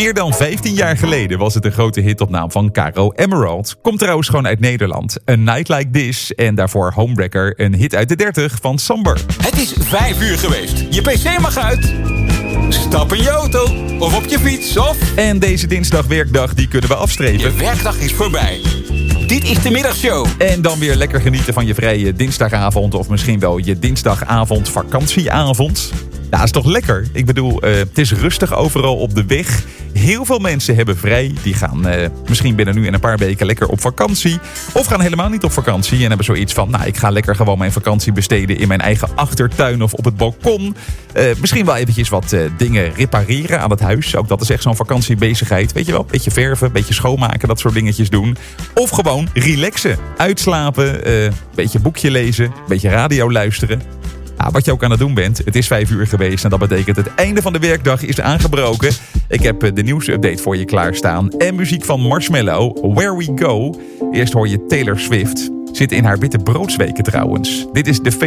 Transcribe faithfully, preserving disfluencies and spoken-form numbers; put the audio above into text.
Meer dan vijftien jaar geleden was het een grote hit op naam van Caro Emerald. Komt trouwens gewoon uit Nederland. A Night Like This en daarvoor Homewrecker, een hit uit de dertig van Samber. Het is vijf uur geweest. Je pc mag uit. Stap in je auto of op je fiets of... En deze dinsdag werkdag die kunnen we afstrepen. Je werkdag is voorbij. Dit is de middagshow. En dan weer lekker genieten van je vrije dinsdagavond of misschien wel je dinsdagavond vakantieavond. Ja, dat is toch lekker? Ik bedoel, uh, het is rustig overal op de weg. Heel veel mensen hebben vrij. Die gaan uh, misschien binnen nu en een paar weken lekker op vakantie. Of gaan helemaal niet op vakantie en hebben zoiets van... nou, ik ga lekker gewoon mijn vakantie besteden in mijn eigen achtertuin of op het balkon. Uh, misschien wel eventjes wat uh, dingen repareren aan het huis. Ook dat is echt zo'n vakantiebezigheid. Weet je wel, beetje verven, beetje schoonmaken, dat soort dingetjes doen. Of gewoon relaxen, uitslapen, uh, beetje boekje lezen, beetje radio luisteren. Ja, wat je ook aan het doen bent. Het is vijf uur geweest en dat betekent het einde van de werkdag is aangebroken. Ik heb de nieuwsupdate voor je klaarstaan. En muziek van Marshmello, Where We Go. Eerst hoor je Taylor Swift. Zit in haar witte broodsweken trouwens. Dit is de